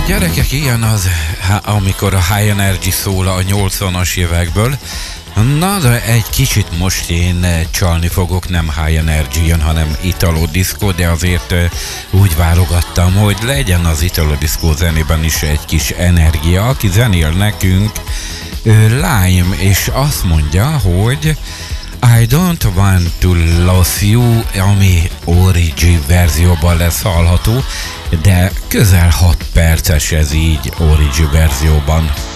Gyerekek, ilyen az, amikor a High Energy szól a 80-as évekből. Na, de egy kicsit most én csalni fogok, nem High Energy-en, hanem Italo Disco, de azért úgy válogattam, hogy legyen az Italo Disco zenében is egy kis energia. Aki zenél nekünk, Lime, és azt mondja, hogy I don't want to lose you, ami Origi verzióban lesz hallható, de közel 6 perces ez így Origi verzióban.